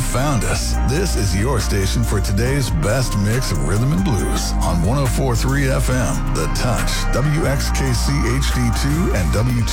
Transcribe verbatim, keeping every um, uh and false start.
found us. This is your station for today's best mix of rhythm and blues on one oh four point three F M, The Touch, W X K C H D two, and W